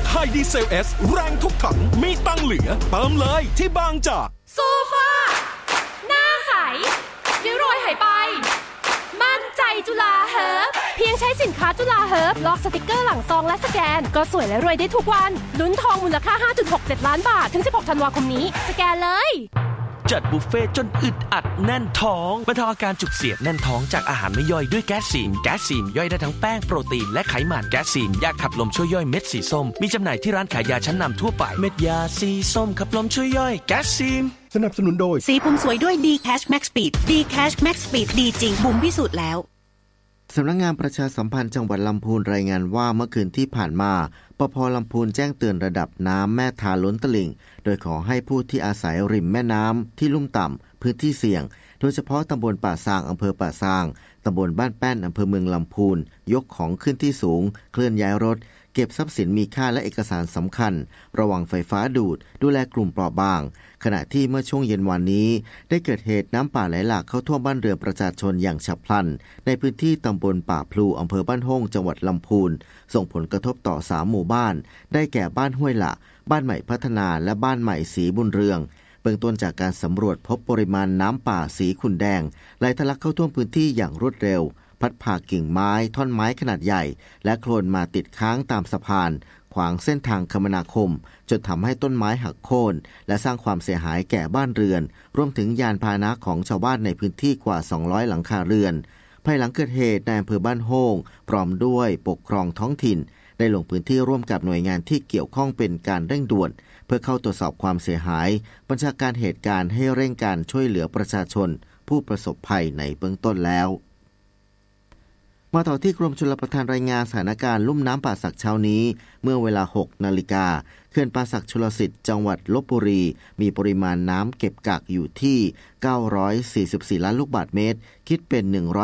ไฮดีเซล S แรงทุกถังมีตังเหลือเติมเลยที่บางจากโซฟาหน้าใสริ้วรอยหายไปมั่นใจจุฬาเฮิร์บเพียงใช้สินค้าจุฬาเฮิร์บลอกสติกเกอร์หลังซองและสแกนก็สวยและรวยได้ทุกวันลุ้นทองมูลค่า 5.67 ล้านบาทถึง16ธันวาคมนี้สแกนเลยจัดบุฟเฟ่จนอึดอัดแน่นท้องบรรเทาอาการจุกเสียดแน่นท้องจากอาหารไม่ย่อยด้วยแก๊สซีนย่อยได้ทั้งแป้งโปรตีนและไขมันแก๊สซีนยาขับลมช่วยย่อยเม็ดสีส้มมีจำหน่ายที่ร้านขายยาชั้นนำทั่วไปเม็ดยาสีส้มขับลมช่วยย่อยแก๊สซีนสนับสนุนโดยสีผมสวยด้วย D-Cash Max Speed D-Cash Max Speed ดีจริงบุ๋มพิสูจน์แล้วสำนักงานประชาสัมพันธ์จังหวัดลำพูนรายงานว่าเมื่อคืนที่ผ่านมาปภ.ลำพูนแจ้งเตือนระดับน้ำแม่ทาล้นตลิ่งโดยขอให้ผู้ที่อาศัยริมแม่น้ำที่ลุ่มต่ำพื้นที่เสี่ยงโดยเฉพาะตำบลป่าซางอำเภอป่าซางตำบลบ้านแป้นอำเภอเมืองลำพูนยกของขึ้นที่สูงเคลื่อนย้ายรถเก็บทรัพย์สินมีค่าและเอกสารสำคัญระวังไฟฟ้าดูดดูแลกลุ่มเปราะบางขณะที่เมื่อช่วงเย็นวันนี้ได้เกิดเหตุน้ำป่าไหลหลากเข้าท่วมบ้านเรือนประชาชนอย่างฉับพลันในพื้นที่ตำบลป่าพลูอำเภอบ้านห้องจังหวัดลำพูนส่งผลกระทบต่อ3หมู่บ้านได้แก่บ้านห้วยละบ้านใหม่พัฒนาและบ้านใหม่ศรีบุญเรืองเบื้องต้นจากการสำรวจพบปริมาณน้ำป่าสีขุ่นแดงไหลทะลักเข้าท่วมพื้นที่อย่างรวดเร็วพัดพากิ่งไม้ท่อนไม้ขนาดใหญ่และโคลนมาติดค้างตามสะพานขวางเส้นทางคมนาคมจนทำให้ต้นไม้หักโค่นและสร้างความเสียหายแก่บ้านเรือนรวมถึงยานพาหนะของชาวบ้านในพื้นที่กว่า200หลังคาเรือนภายหลังเกิดเหตุนายอำเภอบ้านโฮงพร้อมด้วยปกครองท้องถิ่นได้ลงพื้นที่ร่วมกับหน่วยงานที่เกี่ยวข้องเป็นการเร่งด่วนเพื่อเข้าตรวจสอบความเสียหายบัญชาการเหตุการณ์ให้เร่งการช่วยเหลือประชาชนผู้ประสบภัยในเบื้องต้นแล้วมาต่อที่กรมชลประทานรายงานสถานการณ์ลุ่มน้ำป่าสักเช้านี้เมื่อเวลา 6 นาฬิกาเขื่อนป่าสักชลสิทธิ์จังหวัดลพบุรีมีปริมาณน้ำเก็บกักอยู่ที่944ล้านลูกบาศก์เมตรคิดเป็น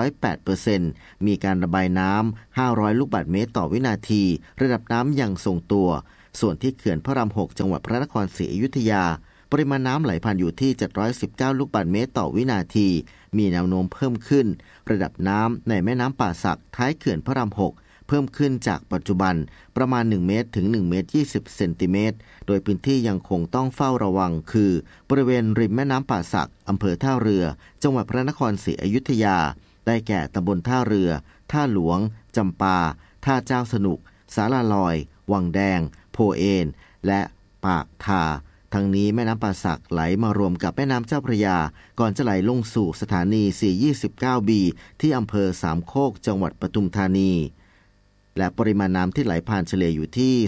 108% มีการระบายน้ำ500ลูกบาศก์เมตรต่อวินาทีระดับน้ำยังทรงตัวส่วนที่เขื่อนพระราม 6จังหวัดพระนครศรีอยุธยาปริมาณน้ำไหลผ่านอยู่ที่719ลูกบาศก์เมตรต่อวินาทีมีแนวโน้มเพิ่มขึ้นระดับน้ำในแม่น้ำป่าสักท้ายเขื่อนพระราม 6เพิ่มขึ้นจากปัจจุบันประมาณ1เมตรถึง1เมตร20เซนติเมตรโดยพื้นที่ยังคงต้องเฝ้าระวังคือบริเวณริมแม่น้ำป่าสักอำเภอท่าเรือจังหวัดพระนครศรีอยุธยาได้แก่ตำบลท่าเรือท่าหลวงจำปาท่าเจ้าสนุกสาลาลอยวังแดงโพเอนและปากทาทั้งนี้แม่น้ำป่าสักไหลมารวมกับแม่น้ำเจ้าพระยาก่อนจะไหลลงสู่สถานี 429B ที่อำเภอสามโคกจังหวัดปทุมธานีและปริมาณน้ำที่ไหลผ่านเฉลี่ยอยู่ที่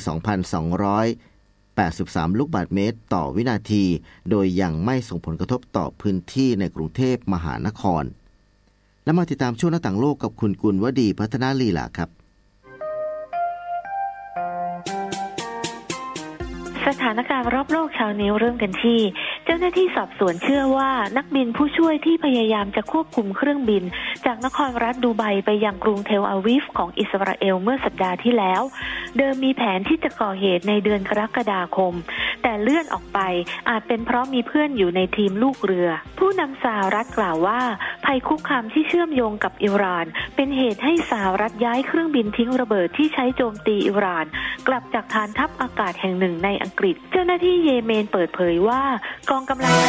2,283 ลูกบาศก์เมตรต่อวินาทีโดยยังไม่ส่งผลกระทบต่อพื้นที่ในกรุงเทพมหานครและมาติดตามช่วงหน้าต่างโลกกับคุณกุลวดีพัฒนาลีลาครับสถานการณ์รอบโลกเช้านี้เริ่มกันที่เจ้าหน้าที่สอบสวนเชื่อว่านักบินผู้ช่วยที่พยายามจะควบคุมเครื่องบินจากนครรัฐดูไบไปยังกรุงเทลอาวีฟของอิสราเอลเมื่อสัปดาห์ที่แล้วเดิมมีแผนที่จะก่อเหตุในเดือนกรกฎาคมแต่เลื่อนออกไปอาจเป็นเพราะมีเพื่อนอยู่ในทีมลูกเรือผู้นำสหรัฐกล่าวว่าภัยคุกคามที่เชื่อมโยงกับอิหร่านเป็นเหตุให้สหรัฐย้ายเครื่องบินทิ้งระเบิดที่ใช้โจมตีอิหร่านกลับจากฐานทัพอากาศแห่งหนึ่งในอังกฤษเจ้าหน้าที่เยเมนเปิดเผยว่ากองกำลังท